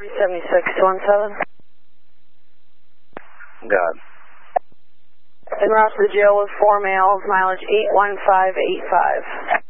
37617. God. En route to the jail with 4 males, mileage 81585.